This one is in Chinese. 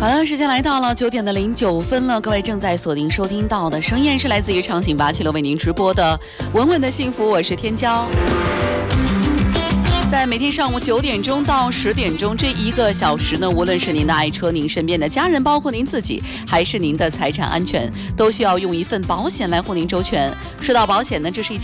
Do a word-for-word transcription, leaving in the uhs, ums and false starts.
好的，时间来到了九点的零九分了，各位正在锁定收听到的声音是来自于畅行八七楼为您直播的稳稳的幸福，我是天骄。在每天上午九点钟到十点钟这一个小时呢，无论是您的爱车、您身边的家人，包括您自己，还是您的财产安全，都需要用一份保险来护您周全。说到保险呢，这是一件